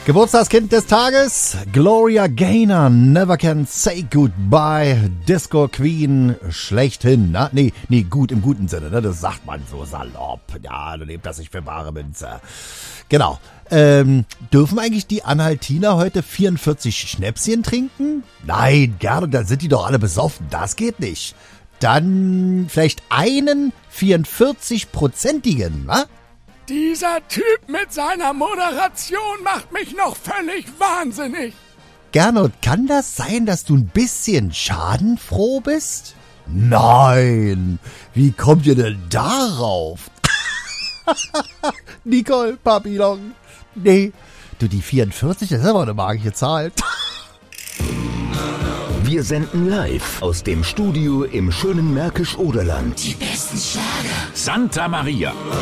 Geburtstagskind des Tages, Gloria Gaynor, Never Can Say Goodbye, Disco Queen schlechthin. Na? Nee, gut im guten Sinne, ne? Das sagt man so salopp. Ja, du nehmt das nicht für bare Münze. Genau. Dürfen eigentlich die Anhaltiner heute 44 Schnäpschen trinken? Nein, gerne, dann sind die doch alle besoffen. Das geht nicht. Dann vielleicht einen 44-prozentigen, wa? Dieser Typ mit seiner Moderation macht mich noch völlig wahnsinnig. Gernot, kann das sein, dass du ein bisschen schadenfroh bist? Nein, wie kommt ihr denn darauf? Nicole, Papillon. Nee, du, die 44, das ist aber eine magische Zahl. Wir senden live aus dem Studio im schönen Märkisch-Oderland. Die besten Schlager. Santa Maria.